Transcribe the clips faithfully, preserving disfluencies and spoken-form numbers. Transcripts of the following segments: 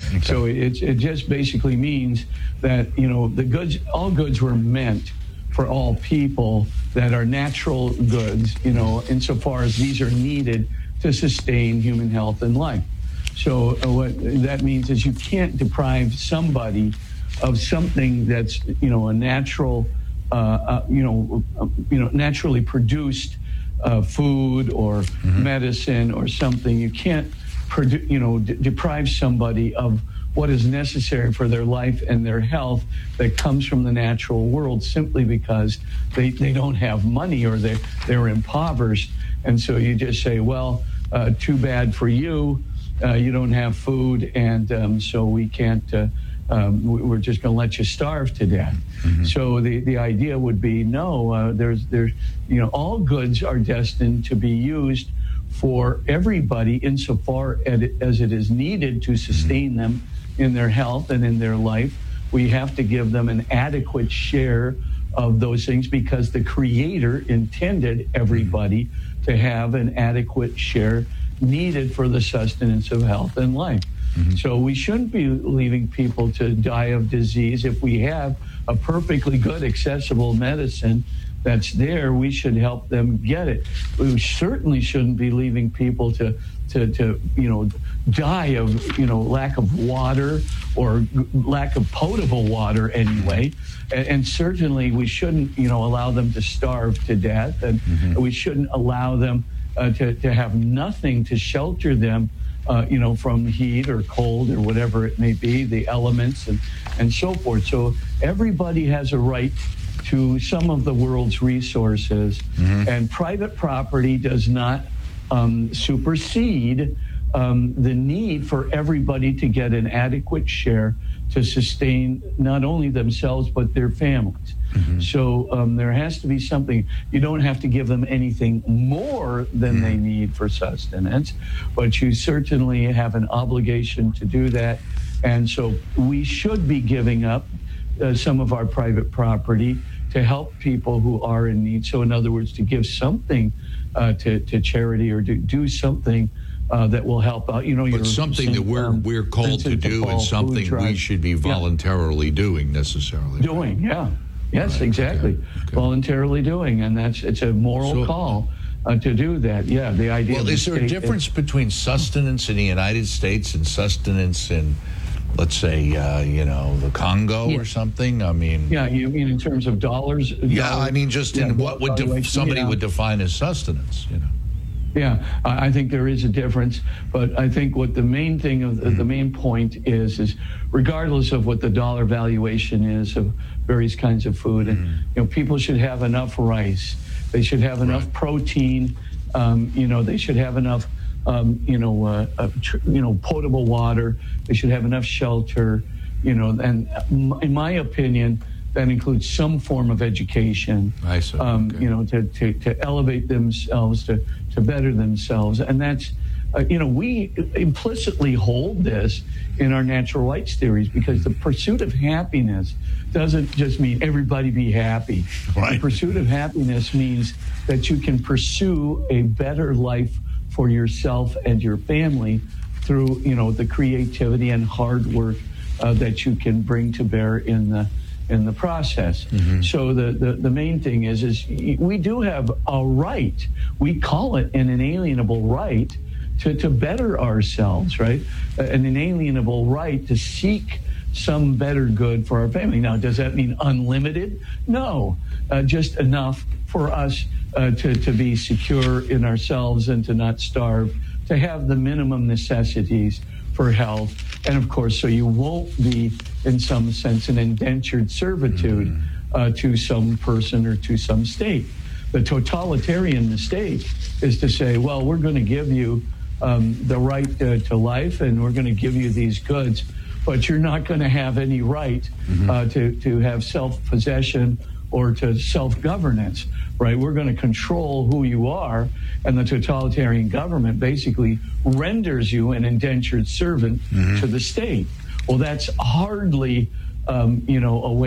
Okay. So it, it just basically means that, you know, the goods, all goods were meant for all people that are natural goods, you know, insofar as these are needed to sustain human health and life. So uh, what that means is you can't deprive somebody of something that's, you know, a natural, uh, uh, you know, uh, you know, naturally produced uh, food or mm-hmm. medicine or something. You can't, produ- you know, d- deprive somebody of what is necessary for their life and their health that comes from the natural world simply because they, they don't have money or they, they're impoverished. And so you just say, well, uh, too bad for you. Uh, you don't have food, and um, so we can't, uh, um, we're just going to let you starve to death. Mm-hmm. So the, the idea would be, no, uh, there's, there's, you know, all goods are destined to be used for everybody insofar as it is needed to sustain mm-hmm. them in their health and in their life. We have to give them an adequate share of those things because the Creator intended everybody mm-hmm. to have an adequate share needed for the sustenance of health and life. Mm-hmm. So we shouldn't be leaving people to die of disease. If we have a perfectly good, accessible medicine that's there, we should help them get it. We certainly shouldn't be leaving people to, to, to you know, die of, you know, lack of water or lack of potable water anyway. And, and certainly we shouldn't, you know, allow them to starve to death. And mm-hmm. we shouldn't allow them uh, to, to have nothing to shelter them, uh, you know, from heat or cold or whatever it may be, the elements and, and so forth. So everybody has a right to some of the world's resources, mm-hmm. and private property does not um, supersede um, the need for everybody to get an adequate share to sustain not only themselves but their families. Mm-hmm. So um, there has to be something. You don't have to give them anything more than mm-hmm. they need for sustenance, but you certainly have an obligation to do that. And so we should be giving up uh, some of our private property to help people who are in need. So in other words, to give something uh, to, to charity or to do something uh, that will help out. You know, but something that we're um, we're called to do and something we should be voluntarily yeah. doing necessarily. Doing, right? yeah. Yes, right. exactly. Okay. Okay. Voluntarily doing, and that's it's a moral so, call uh, to do that. Yeah, the idea. Well, of is there a difference is, between sustenance in the United States and sustenance in, let's say, uh, you know, the Congo yeah. or something? I mean... Yeah, you mean in terms of dollars? Yeah, dollars? I mean just in yeah, what would def- somebody yeah. would define as sustenance, you know? Yeah, I think there is a difference, but I think what the main thing, of the, mm-hmm. the main point is, is regardless of what the dollar valuation is of various kinds of food, mm-hmm. and you know, people should have enough rice, they should have enough right. protein, um, you know, they should have enough Um, you know, uh, uh, tr- you know, potable water. They should have enough shelter, you know, and m- in my opinion, that includes some form of education. I see. Um, okay. You know, to, to, to elevate themselves, to, to better themselves. And that's, uh, you know, we implicitly hold this in our natural rights theories because the pursuit of happiness doesn't just mean everybody be happy. Right. The pursuit of happiness means that you can pursue a better life for yourself and your family through, you know, the creativity and hard work uh, that you can bring to bear in the in the process. Mm-hmm. So the, the the main thing is is we do have a right. We call it an inalienable right to to better ourselves, right? An inalienable right to seek some better good for our family. Now, does that mean unlimited? No, uh, just enough for us uh, to, to be secure in ourselves and to not starve, to have the minimum necessities for health. And of course, so you won't be, in some sense, an indentured servitude mm-hmm. uh, to some person or to some state. The totalitarian mistake is to say, well, we're going to give you um, the right uh, to life and we're going to give you these goods, but you're not going to have any right mm-hmm. uh, to, to have self-possession or to self-governance, right? We're going to control who you are, and the totalitarian government basically renders you an indentured servant mm-hmm. to the state. Well, that's hardly, um, you know, a way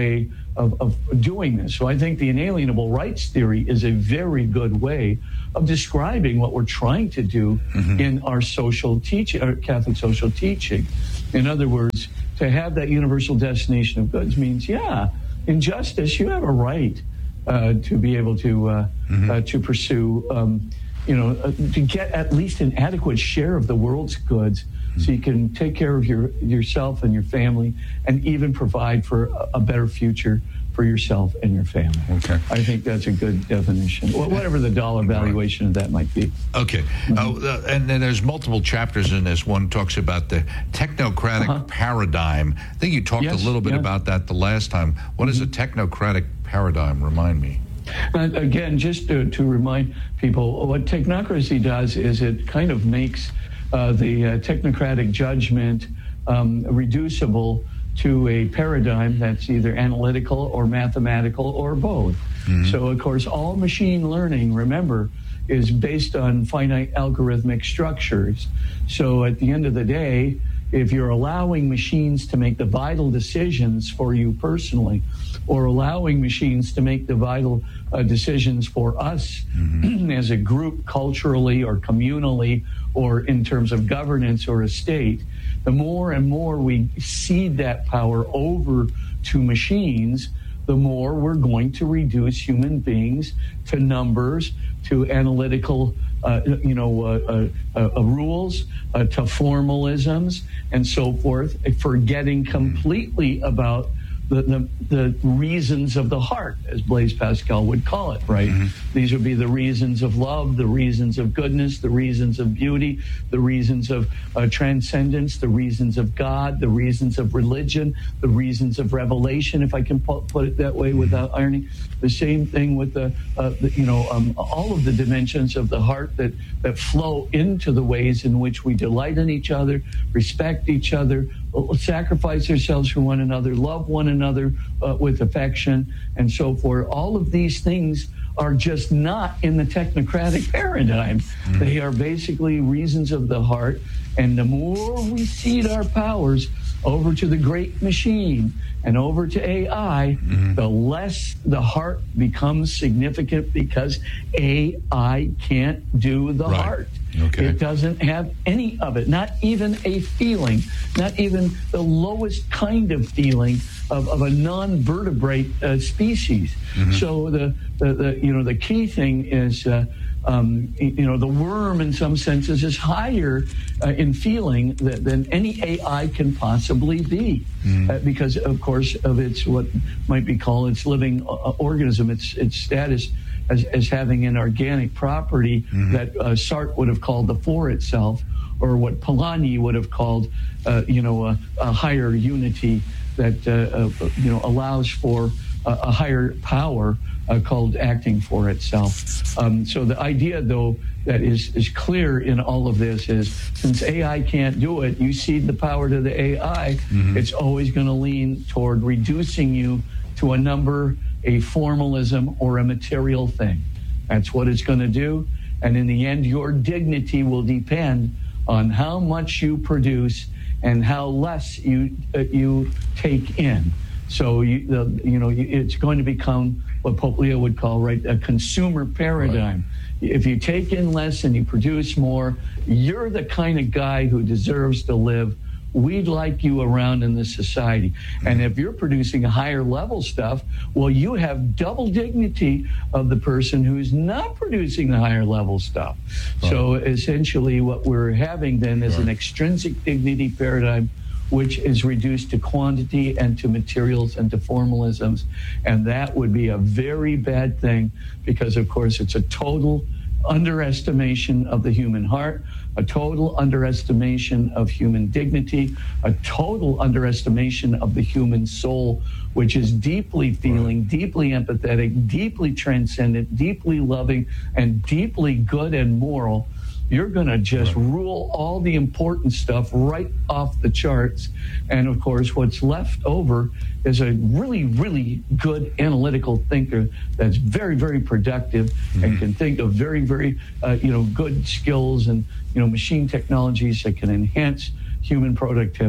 of, of doing this. So I think the inalienable rights theory is a very good way of describing what we're trying to do mm-hmm. in our social teaching, our Catholic social teaching. In other words, to have that universal destination of goods means, yeah, in justice, you have a right uh, to be able to uh, mm-hmm. uh, to pursue, um, you know, uh, to get at least an adequate share of the world's goods, mm-hmm. so you can take care of your yourself and your family, and even provide for a, a better future for yourself and your family. Okay. I think that's a good definition, whatever the dollar valuation of that might be. Okay. Mm-hmm. Uh, and then there's multiple chapters in this. One talks about the technocratic uh-huh. paradigm. I think you talked yes, a little bit yes. about that the last time. What mm-hmm. is a technocratic paradigm? Remind me. Uh, again, just to, to remind people, what technocracy does is it kind of makes uh, the uh, technocratic judgment um, reducible to a paradigm that's either analytical or mathematical or both. Mm-hmm. So, of course, all machine learning, remember, is based on finite algorithmic structures. So at the end of the day, if you're allowing machines to make the vital decisions for you personally, or allowing machines to make the vital uh, decisions for us mm-hmm. as a group, culturally or communally, or in terms of governance or a state, the more and more we cede that power over to machines, the more we're going to reduce human beings to numbers, to analytical, uh, you know, uh, uh, uh, rules, uh, to formalisms, and so forth, forgetting completely about the, the, the reasons of the heart, as Blaise Pascal would call it, right? Mm-hmm. These would be the reasons of love, the reasons of goodness, the reasons of beauty, the reasons of uh, transcendence, the reasons of God, the reasons of religion, the reasons of revelation, if I can pu- put it that way without irony. The same thing with the, uh, the you know, um, all of the dimensions of the heart that, that flow into the ways in which we delight in each other, respect each other, sacrifice ourselves for one another, love one another uh, with affection, and so forth. All of these things are just not in the technocratic paradigm. Mm-hmm. They are basically reasons of the heart. And the more we cede our powers over to the great machine and over to A I, mm-hmm. the less the heart becomes significant, because A I can't do the right. heart. Okay. It doesn't have any of it, not even a feeling, not even the lowest kind of feeling of, of a non-vertebrate uh, species. Mm-hmm. So the, the, the, you know, the key thing is, uh, um, you know, the worm in some senses is higher uh, in feeling th- than any A I can possibly be, mm-hmm. uh, because, of course, of its what might be called its living uh, organism, its its status as, as having an organic property mm-hmm. that uh, Sartre would have called the for itself, or what Polanyi would have called, uh, you know, a, a higher unity that uh, uh, you know allows for a, a higher power uh, called acting for itself. Um, so the idea, though, that is is clear in all of this is, since A I can't do it, you cede the power to the A I. Mm-hmm. It's always going to lean toward reducing you to a number, a formalism, or a material thing. That's what it's going to do. And in the end, your dignity will depend on how much you produce and how less you uh, you take in. So you the, you know it's going to become what Pope Leo would call, right, a consumer paradigm. Right. If you take in less and you produce more, you're the kind of guy who deserves to live. We'd like you around in this society. And if you're producing higher level stuff, well, you have double dignity of the person who's not producing the higher level stuff. Right. So essentially what we're having then is right. an extrinsic dignity paradigm, which is reduced to quantity and to materials and to formalisms. And that would be a very bad thing, because, of course, it's a total underestimation of the human heart, a total underestimation of human dignity, a total underestimation of the human soul, which is deeply feeling, deeply empathetic, deeply transcendent, deeply loving, and deeply good and moral. You're going to just rule all the important stuff right off the charts. And of course, what's left over is a really, really good analytical thinker that's very, very productive mm-hmm. and can think of very, very, uh, you know, good skills and, you know, machine technologies that can enhance human productivity.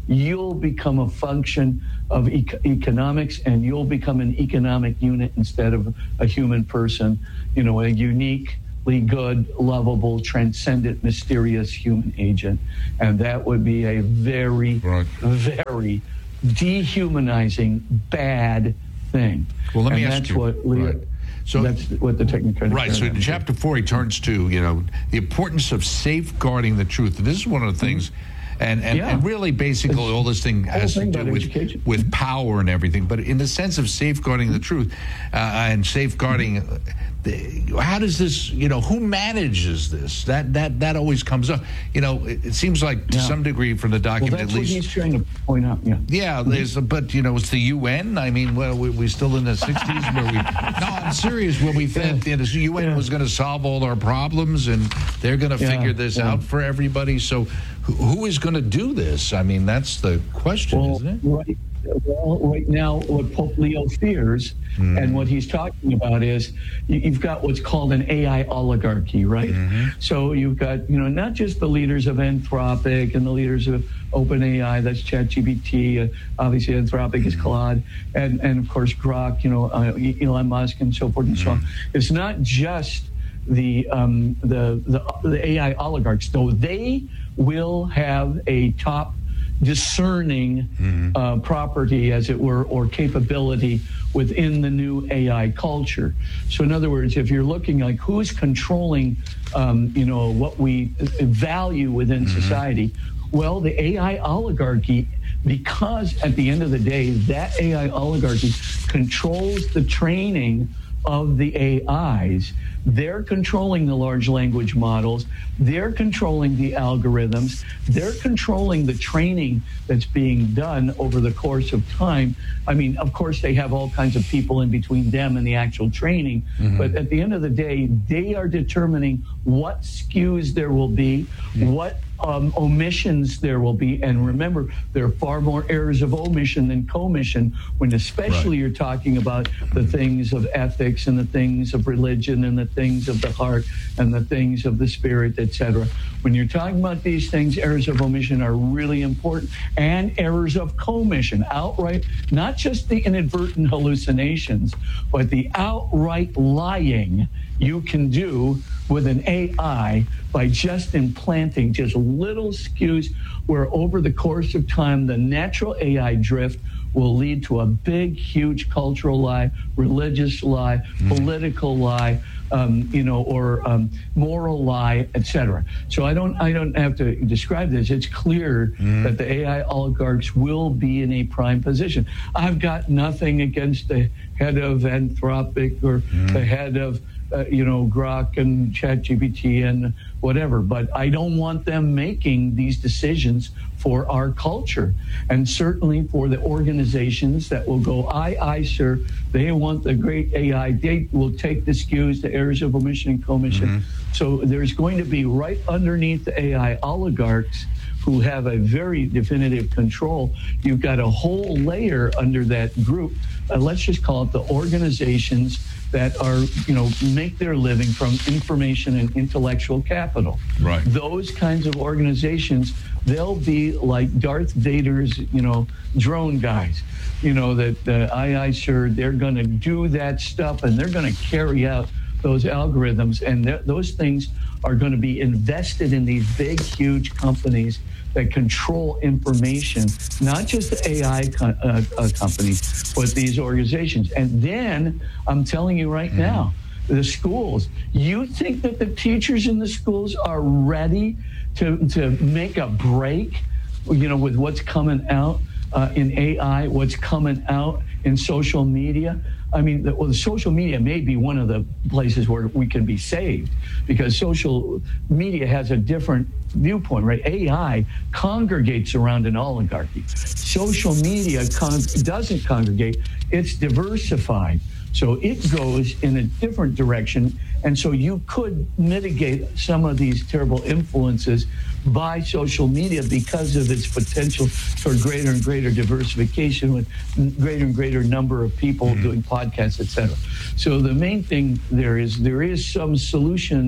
you'll become a function of e- economics, and you'll become an economic unit instead of a human person, you know, a uniquely good, lovable, transcendent, mysterious human agent. And that would be a very, right. very dehumanizing, bad thing. Well, let me and ask that's you. What Leo, right. So that's what the technocratic. Right. So in chapter four, he turns to, you know, the importance of safeguarding the truth. And this is one of the things, and and, yeah. and really, basically, it's, all this thing has to do with with power and everything. But in the sense of safeguarding the truth uh, and safeguarding. The, how does this, you know, who manages this? That that that always comes up. You know, it, it seems like to yeah. some degrry from the document, well, that's at least. What he's trying to point out. Yeah. Yeah, there's, a, but you know, it's the U N. I mean, well, we we still in the sixties where we. No, I'm serious. Where we think yeah. the U N yeah. was going to solve all our problems, and they're going to yeah. figure this yeah. out for everybody. So, who, who is going to do this? I mean, that's the question, well, isn't it? Right. Well, right now, what Pope Leo fears, mm. and what he's talking about is, you've got what's called an A I oligarchy, right? Mm-hmm. So you've got, you know, not just the leaders of Anthropic and the leaders of OpenAI, that's ChatGPT, uh, obviously Anthropic mm-hmm. is Claude, and, and of course Grok, you know, uh, Elon Musk and so forth and mm-hmm. so on. It's not just the, um, the, the, the A I oligarchs, though they will have a top discerning mm-hmm. uh, property, as it were, or capability within the new A I culture. So in other words, if you're looking like who's controlling, um, you know, what we value within mm-hmm. society, well, the A I oligarchy, because at the end of the day, that A I oligarchy controls the training of the A Is. They're controlling the large language models. They're controlling the algorithms. They're controlling the training that's being done over the course of time. I mean, of course, they have all kinds of people in between them and the actual training. Mm-hmm. But at the end of the day, they are determining what skews there will be, mm-hmm. what Um, omissions there will be. And remember, there are far more errors of omission than commission, when especially right. you're talking about the things of ethics and the things of religion and the things of the heart and the things of the spirit, et cetera. When you're talking about these things, errors of omission are really important, and errors of commission, outright, not just the inadvertent hallucinations, but the outright lying you can do with an A I by just implanting just little skews where over the course of time, the natural A I drift will lead to a big, huge cultural lie, religious lie, mm. political lie, um, you know, or um, moral lie, et cetera. So I don't, I don't have to describe this. It's clear mm. that the A I oligarchs will be in a prime position. I've got nothing against the head of Anthropic or mm. the head of Uh, you know, Grok and ChatGPT and whatever, but I don't want them making these decisions for our culture, and certainly for the organizations that will go, aye, aye, sir, they want the great A I, they will take the skews, the errors of omission and commission. Mm-hmm. So there's going to be right underneath the A I oligarchs, who have a very definitive control, you've got a whole layer under that group. Uh, let's just call it the organizations that are, you know, make their living from information and intellectual capital. Right. Those kinds of organizations, they'll be like Darth Vader's, you know, drone guys. You know, that uh, aye, aye, sir, they're going to do that stuff, and they're going to carry out those algorithms, and those things are going to be invested in these big, huge companies that control information, not just the A I co- uh, uh, companies, but these organizations. And then I'm telling you right mm-hmm. now, the schools, you think that the teachers in the schools are ready to, to make a break, you know, with what's coming out uh, in A I, what's coming out in social media? I mean, the, well, the social media may be one of the places where we can be saved, because social media has a different viewpoint, right? A I congregates around an oligarchy. Social media con- doesn't congregate, it's diversified. So it goes in a different direction. And so you could mitigate some of these terrible influences by social media because of its potential for greater and greater diversification with greater and greater number of people mm-hmm. doing podcasts, et cetera. So the main thing there is there is some solutions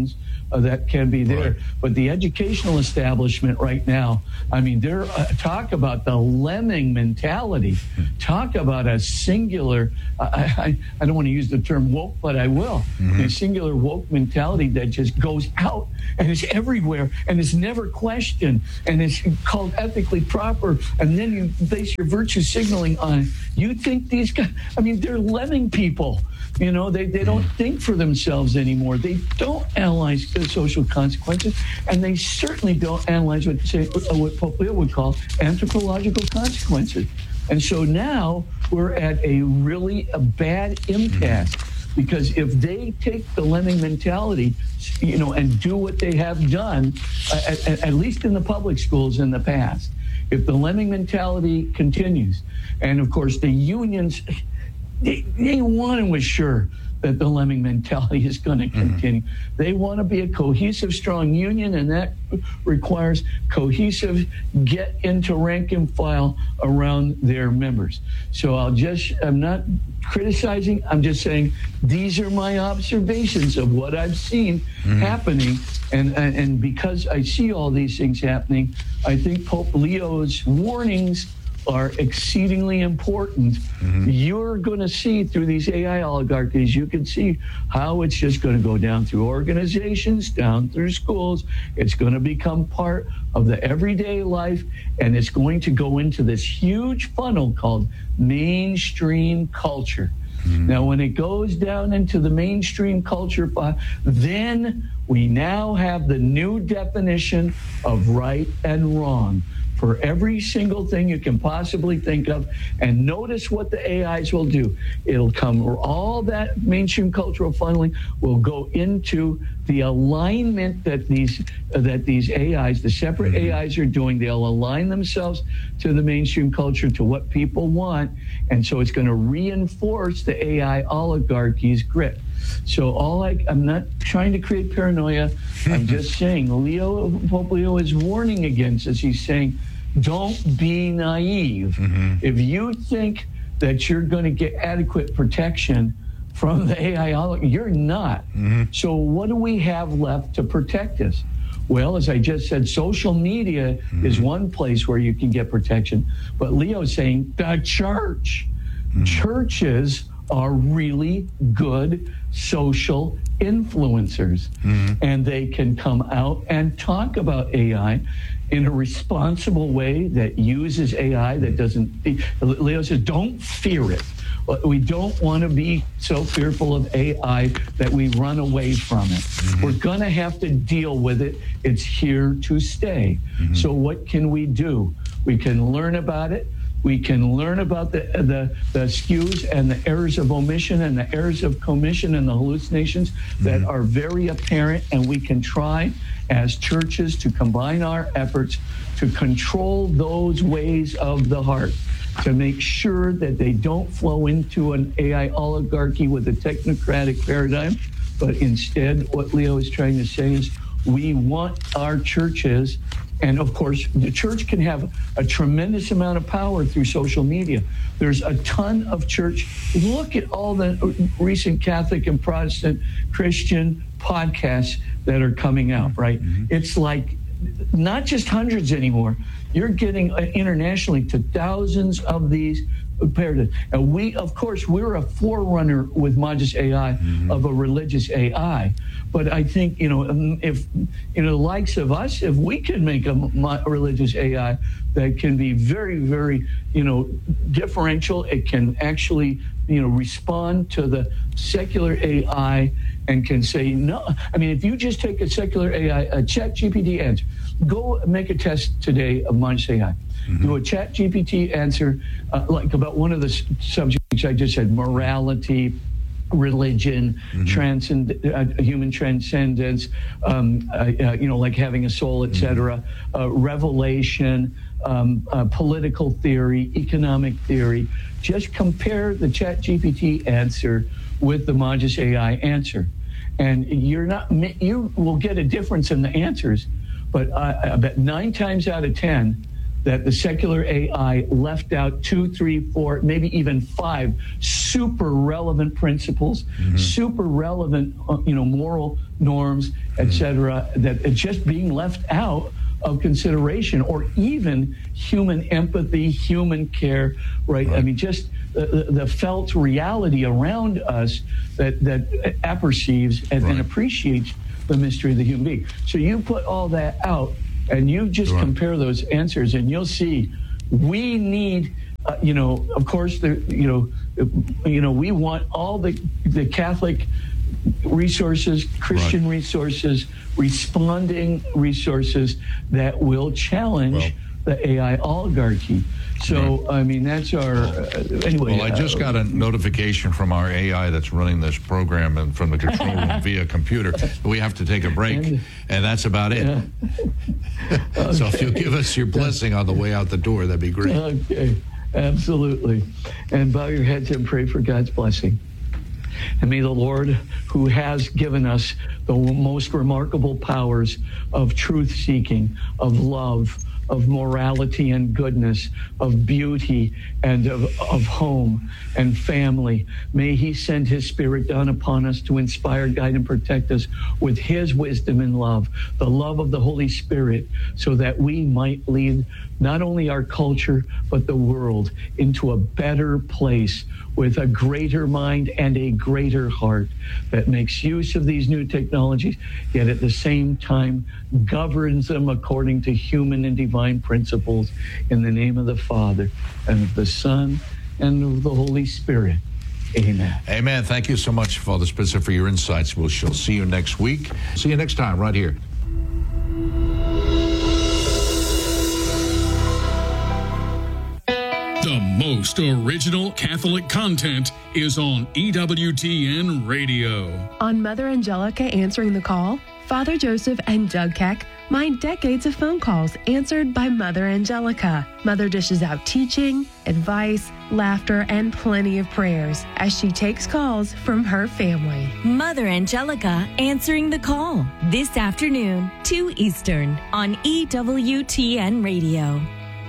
uh, that can be there. Right. But the educational establishment right now, I mean, they're uh, talk about the lemming mentality. Talk about a singular, I, I, I don't want to use the term woke, but I will. Mm-hmm. A singular woke mentality that just goes out and is everywhere and is never questioned and is called ethically proper. And then you base your virtue signaling on it. You think these guys, I mean, they're lemming people. You know, they, they don't think for themselves anymore. They don't analyze the social consequences, and they certainly don't analyze what, say, what Pope Leo would call anthropological consequences. And so now we're at a really a bad impasse, because if they take the lemming mentality, you know, and do what they have done, uh, at, at least in the public schools in the past, if the lemming mentality continues, and of course the unions, they, they want to assure that the lemming mentality is going to continue. Mm-hmm. They want to be a cohesive, strong union, and that requires cohesive, get into rank and file around their members. So I'll just, I'm not criticizing, I'm just saying these are my observations of what I've seen mm-hmm. happening. And, and, and because I see all these things happening, I think Pope Leo's warnings are exceedingly important. Mm-hmm. You're going to see through these A I oligarchies, you can see how it's just going to go down through organizations, down through schools. It's going to become part of the everyday life, and it's going to go into this huge funnel called mainstream culture. Mm-hmm. Now, when it goes down into the mainstream culture, then we now have the new definition of right and wrong for every single thing you can possibly think of. And notice what the A Is will do. It'll come, all that mainstream cultural funneling will go into the alignment that these uh, that these A Is, the separate A Is are doing. They'll align themselves to the mainstream culture, to what people want. And so it's going to reinforce the A I oligarchy's grip. So all I, I'm not trying to create paranoia. I'm just saying Leo, Pope Leo is warning against this. He's saying, don't be naive. Mm-hmm. If you think that you're going to get adequate protection from the A I, you're not. Mm-hmm. So what do we have left to protect us? Well, as I just said, social media mm-hmm. is one place where you can get protection. But Leo's saying the church. Mm-hmm. Churches are really good social influencers. Mm-hmm. And they can come out and talk about A I in a responsible way that uses A I, that doesn't... Leo says, don't fear it. We don't want to be so fearful of A I that we run away from it. Mm-hmm. We're going to have to deal with it. It's here to stay. Mm-hmm. So what can we do? We can learn about it. We can learn about the, the the skews and the errors of omission and the errors of commission and the hallucinations mm-hmm. that are very apparent, and we can try as churches to combine our efforts to control those ways of the heart, to make sure that they don't flow into an A I oligarchy with a technocratic paradigm, but instead what Leo is trying to say is we want our churches. And of course, the church can have a tremendous amount of power through social media. There's a ton of church. Look at all the recent Catholic and Protestant Christian podcasts that are coming out, right? Mm-hmm. It's like not just hundreds anymore. You're getting internationally to thousands of these paradigms. And we, of course, we're a forerunner with Magis A I mm-hmm. of a religious A I. But I think, you know, if, you know, the likes of us, if we can make a religious A I that can be very, very, you know, differential, it can actually, you know, respond to the secular A I and can say, no. I mean, if you just take a secular A I, a Chat G P T answer, go make a test today of Magis A I. Mm-hmm. Do a Chat G P T answer, uh, like about one of the subjects I just said, morality, religion, mm-hmm. transcend, uh, human transcendence, um, uh, uh, you know, like having a soul, et cetera, mm-hmm. uh, revelation, um, uh, political theory, economic theory. Just compare the Chat G P T answer with the Magis A I answer. And you're not, you will get a difference in the answers, but I, I bet nine times out of ten, that the secular A I left out two, three, four, maybe even five super relevant principles, mm-hmm. super relevant, uh, you know, moral norms, et cetera, mm-hmm. that it's just being left out of consideration, or even human empathy, human care, right? right. I mean, just the, the felt reality around us that, that apperceives and, right. and appreciates the mystery of the human being. So you put all that out and you just right. compare those answers, and you'll see we need, uh, you know, of course, the, you know, you know, we want all the, the Catholic resources, Christian right. resources, responding resources that will challenge well, the A I oligarchy. So, right. I mean, that's our, uh, anyway. Well, I just uh, got a notification from our A I that's running this program and from the control room via computer. We have to take a break, and, and that's about it. Yeah. Okay. So if you'll give us your blessing on the way out the door, that'd be great. Okay, absolutely. And bow your heads and pray for God's blessing. And may the Lord, who has given us the most remarkable powers of truth-seeking, of love, of morality and goodness, of beauty and of, of home and family, may he send his Spirit down upon us to inspire, guide, and protect us with his wisdom and love, the love of the Holy Spirit, so that we might lead not only our culture, but the world into a better place with a greater mind and a greater heart that makes use of these new technologies, yet at the same time governs them according to human and divine principles, in the name of the Father and of the Son and of the Holy Spirit. Amen. Amen. Thank you so much, Father Spitzer, for your insights. We shall see you next week. See you next time right here. The most original Catholic content is on E W T N Radio. On Mother Angelica Answering the Call, Father Joseph and Doug Keck mine decades of phone calls answered by Mother Angelica. Mother dishes out teaching, advice, laughter, and plenty of prayers as she takes calls from her family. Mother Angelica Answering the Call, this afternoon, two Eastern, on E W T N Radio.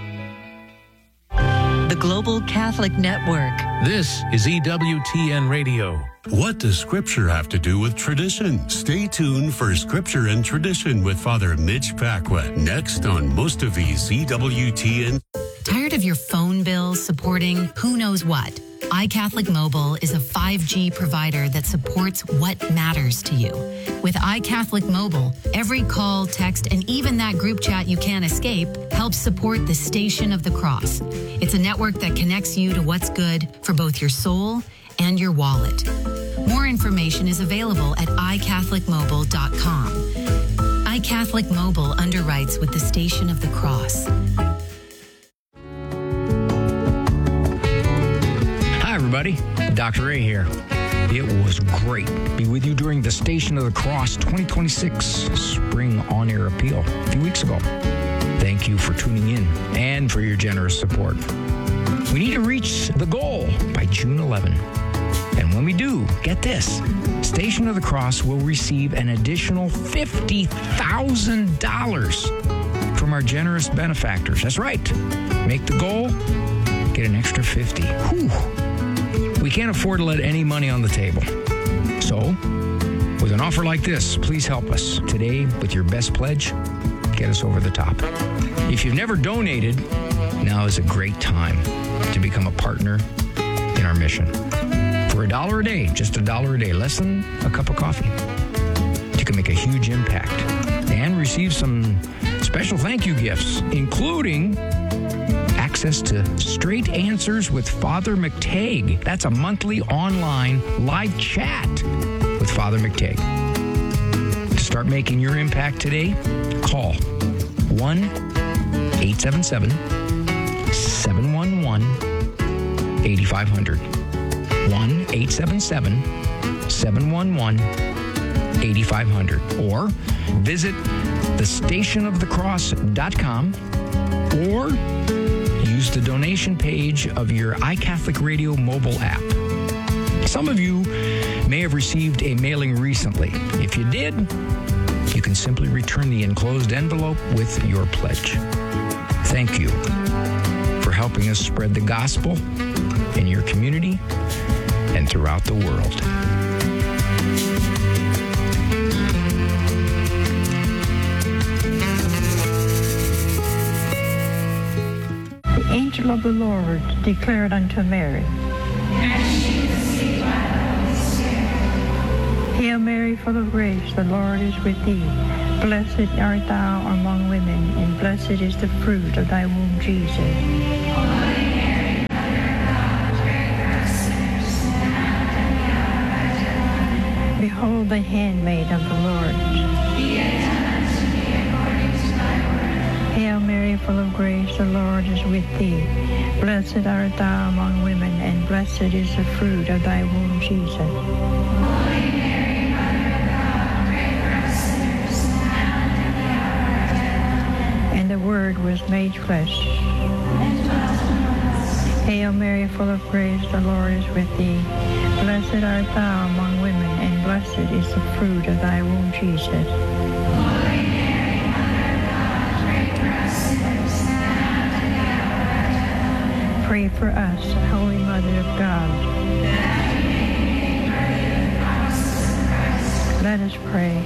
The Global Catholic Network. This is E W T N Radio. What does Scripture have to do with tradition? Stay tuned for Scripture and Tradition with Father Mitch Pacwa. Next on most of these E W T N. Tired of your phone bills supporting who knows what? iCatholic Mobile is a five G provider that supports what matters to you. With iCatholic Mobile, every call, text, and even that group chat you can't escape helps support the Station of the Cross. It's a network that connects you to what's good for both your soul and your wallet. More information is available at i catholic mobile dot com. iCatholic Mobile underwrites with the Station of the Cross. Everybody, Doctor Ray here. It was great to be with you during the Station of the Cross twenty twenty-six Spring On Air Appeal a few weeks ago. Thank you for tuning in and for your generous support. We need to reach the goal by June eleventh. And when we do, get this, Station of the Cross will receive an additional fifty thousand dollars from our generous benefactors. That's right. Make the goal, get an extra fifty. Whew. We can't afford to let any money on the table. So, with an offer like this, please help us today with your best pledge. Get us over the top. If you've never donated, now is a great time to become a partner in our mission. For a dollar a day, just a dollar a day, less than a cup of coffee, you can make a huge impact and receive some special thank you gifts, including access to Straight Answers with Father McTagg. That's a monthly online live chat with Father McTagg. To start making your impact today, call one eight seven seven, seven one one, eight five zero zero. one eight seven seven, seven one one, eight five zero zero. Or visit the station of the cross dot com or use the donation page of your iCatholic Radio mobile app. Some of you may have received a mailing recently. If you did, you can simply return the enclosed envelope with your pledge. Thank you for helping us spread the gospel in your community and throughout the world. The angel of the Lord declared unto Mary, Hail Mary, full of grace, the Lord is with thee. Blessed art thou among women, and blessed is the fruit of thy womb, Jesus. Holy Mary, Mother of God, pray for us sinners, now and at the hour of our death. Behold the handmaid of the Lord. Be it done unto me according to thy word. Hail Mary, full of grace, the Lord is with thee. Blessed art thou among women, and blessed is the fruit of thy womb, Jesus. Holy Mary, Mother of God, pray for us sinners, now and at the hour of our death. And the Word was made flesh. And dwelt among us. Hail Mary, full of grace, the Lord is with thee. Blessed art thou among women, and blessed is the fruit of thy womb, Jesus. Holy Mary, Mother of God, pray for us sinners, now and at the hour of our death. Pray for us, Holy Mother of God. That we may be made worthy of the promises of Christ. Let us pray.